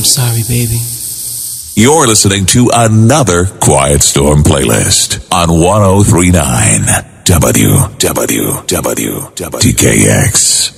sorry, baby. You're listening to another Quiet Storm playlist on 103.9 WWWTKX.